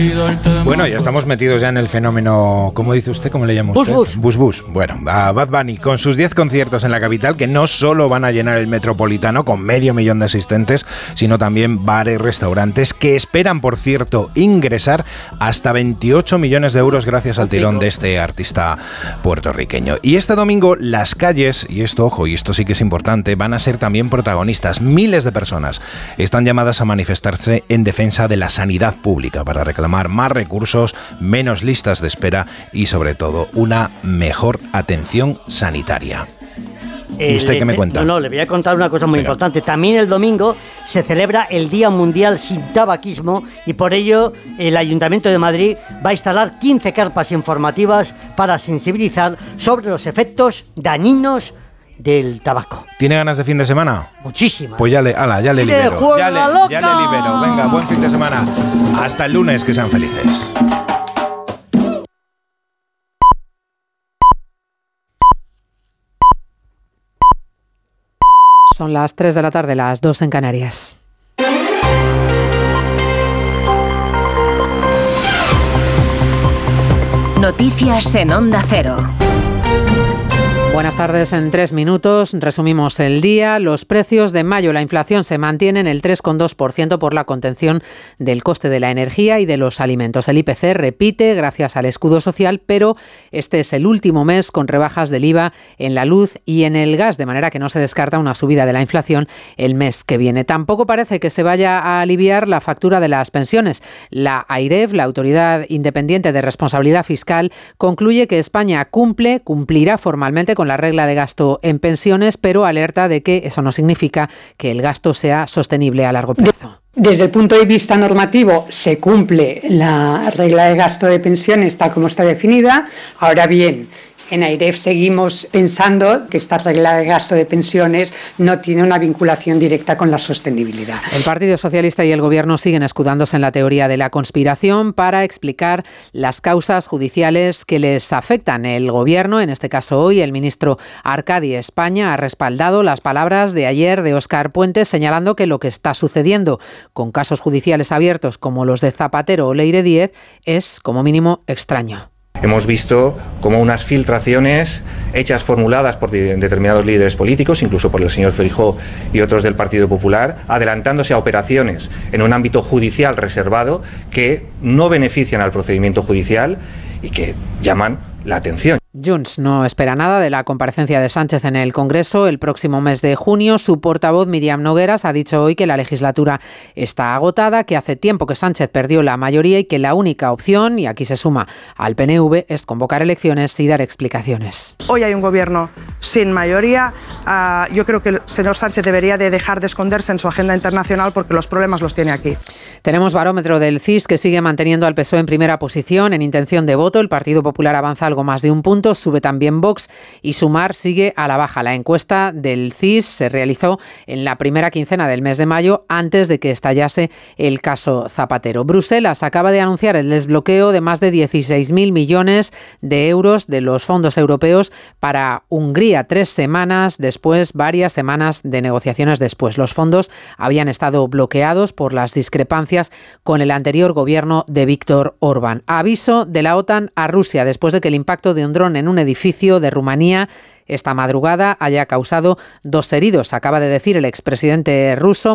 Bueno, ya estamos metidos ya en el fenómeno, ¿cómo dice usted? ¿Cómo le llama usted? Bus. Bueno, a Bad Bunny con sus 10 conciertos en la capital, que no solo van a llenar el Metropolitano con 500.000 de asistentes, sino también bares, restaurantes, que esperan, por cierto, ingresar hasta 28 millones de euros gracias al tirón de este artista puertorriqueño. Y este domingo las calles, y esto, ojo, y esto sí que es importante, van a ser también protagonistas. Miles de personas están llamadas a manifestarse en defensa de la sanidad pública para reclamar más recursos, menos listas de espera y, sobre todo, una mejor atención sanitaria. ¿Y usted qué me cuenta? No, le voy a contar una cosa muy importante. También el domingo se celebra el Día Mundial sin Tabaquismo y por ello el Ayuntamiento de Madrid va a instalar 15 carpas informativas para sensibilizar sobre los efectos dañinos del tabaco. ¿Tiene ganas de fin de semana? Muchísimas. Pues ya le libero. Ya le libero. Venga, buen fin de semana. Hasta el lunes, que sean felices. Son las 3 de la tarde, las 2 en Canarias. Noticias en Onda Cero. Buenas tardes. En 3 minutos resumimos el día. Los precios de mayo, la inflación se mantiene en el 3,2% por la contención del coste de la energía y de los alimentos. El IPC repite gracias al escudo social, pero este es el último mes con rebajas del IVA en la luz y en el gas, de manera que no se descarta una subida de la inflación el mes que viene. Tampoco parece que se vaya a aliviar la factura de las pensiones. La AIREF, la Autoridad Independiente de Responsabilidad Fiscal, concluye que España cumplirá formalmente con la regla de gasto en pensiones, pero alerta de que eso no significa que el gasto sea sostenible a largo plazo. Desde el punto de vista normativo se cumple la regla de gasto de pensiones tal como está definida. Ahora bien, en AIREF seguimos pensando que esta regla de gasto de pensiones no tiene una vinculación directa con la sostenibilidad. El Partido Socialista y el Gobierno siguen escudándose en la teoría de la conspiración para explicar las causas judiciales que les afectan. El Gobierno, en este caso hoy, el ministro Arcadi España, ha respaldado las palabras de ayer de Óscar Puente, señalando que lo que está sucediendo con casos judiciales abiertos como los de Zapatero o Leire Díez es, como mínimo, extraño. Hemos visto como unas filtraciones hechas, formuladas por determinados líderes políticos, incluso por el señor Feijóo y otros del Partido Popular, adelantándose a operaciones en un ámbito judicial reservado que no benefician al procedimiento judicial y que llaman la atención. Junts no espera nada de la comparecencia de Sánchez en el Congreso el próximo mes de junio. Su portavoz, Míriam Nogueras, ha dicho hoy que la legislatura está agotada, que hace tiempo que Sánchez perdió la mayoría y que la única opción, y aquí se suma al PNV, es convocar elecciones y dar explicaciones. Hoy hay un gobierno sin mayoría. Yo creo que el señor Sánchez debería de dejar de esconderse en su agenda internacional porque los problemas los tiene aquí. Tenemos barómetro del CIS que sigue manteniendo al PSOE en primera posición en intención de voto. El Partido Popular avanza algo más de un punto. Sube también Vox y Sumar sigue a la baja. La encuesta del CIS se realizó en la primera quincena del mes de mayo, antes de que estallase el caso Zapatero. Bruselas acaba de anunciar el desbloqueo de más de 16.000 millones de euros de los fondos europeos para Hungría, 3 semanas después, varias semanas de negociaciones después. Los fondos habían estado bloqueados por las discrepancias con el anterior gobierno de Víctor Orbán. Aviso de la OTAN a Rusia después de que el impacto de un dron en un edificio de Rumanía esta madrugada haya causado 2 heridos, acaba de decir el expresidente ruso